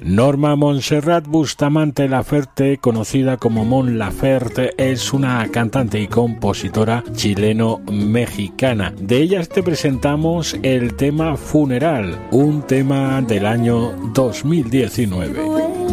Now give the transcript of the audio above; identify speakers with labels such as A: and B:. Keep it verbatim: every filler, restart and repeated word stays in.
A: Norma Montserrat Bustamante Laferte, conocida como Mon Laferte, es una cantante y compositora chileno-mexicana. De ella te presentamos el tema Funeral, un tema del año dos mil diecinueve.